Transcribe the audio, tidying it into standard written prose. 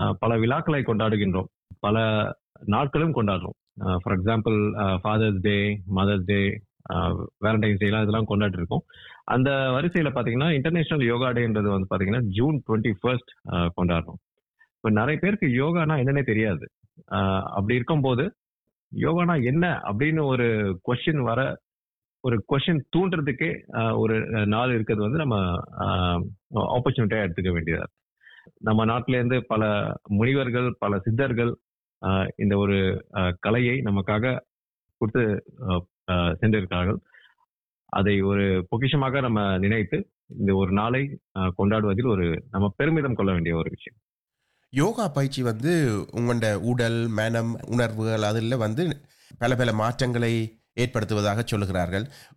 பல விழாக்களை கொண்டாடுகின்றோம். பல நாட்களும் கொண்டாடுறோம். For example fathers day, mother's day, Valentine's டே இதெல்லாம் கொண்டாடி இருக்கோம். அந்த வரிசையில பாத்தீங்கன்னா இன்டர்நேஷனல் யோகா டேன்றது வந்து பாத்தீங்கன்னா ஜூன் 21 கொண்டாடுறோம். இப்ப நிறைய பேருக்கு யோகானா என்னன்னே தெரியாது. அப்படி இருக்கும்போது யோகானா என்ன அப்படின்னு ஒரு கொஸ்டின் தூண்டுறதுக்கே ஒரு நாள் இருக்கிறது வந்து நம்ம ஆப்பர்ச்சுனிட்டியா எடுத்துக்க வேண்டியதா இருக்கு. நம்ம நாட்டில இருந்து பல முனிவர்கள், பல சித்தர்கள் இந்த ஒரு கலையை நமக்காக கொடுத்து சென்றிருக்கிறார்கள். அதை ஒரு பொக்கிஷமாக நம்ம நினைத்து இந்த ஒரு நாளை கொண்டாடுவதில் நம்ம பெருமிதம் கொள்ள வேண்டிய ஒரு விஷயம். யோகா பயிற்சி வந்து உங்களோட உடல், மனம், உணர்வுகள் அதில் வந்து பல பல மாற்றங்களை ஏற்படுத்துவதாக சொல்லுகிறார்கள்.